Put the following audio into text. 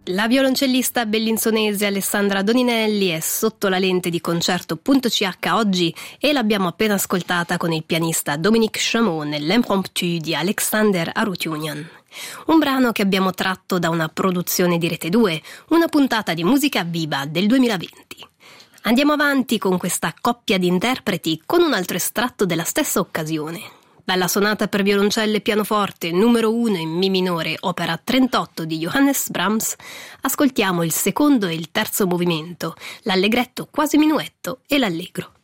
La violoncellista bellinzonese Alessandra Doninelli è sotto la lente di Concerto.ch oggi e l'abbiamo appena ascoltata con il pianista Dominique Chameau nell'Impromptu di Alexander Arutyunyan. Un brano che abbiamo tratto da una produzione di Rete 2, una puntata di Musica Viva del 2020. Andiamo avanti con questa coppia di interpreti con un altro estratto della stessa occasione. Dalla sonata per violoncello e pianoforte numero 1 in Mi minore, opera 38 di Johannes Brahms, ascoltiamo il secondo e il terzo movimento, l'allegretto quasi minuetto e l'allegro.